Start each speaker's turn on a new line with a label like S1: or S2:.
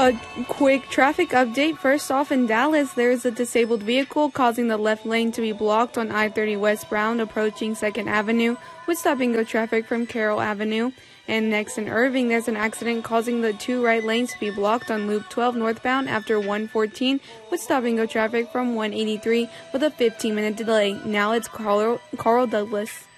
S1: A quick traffic update. First off, in Dallas, there is a disabled vehicle causing the left lane to be blocked on I-30 westbound approaching 2nd Avenue with stop-and-go traffic from Carroll Avenue. And next in Irving, there's an accident causing the 2 right lanes to be blocked on Loop 12 northbound after 114 with stop-and-go traffic from 183 with a 15-minute delay. Now it's Carl Douglas.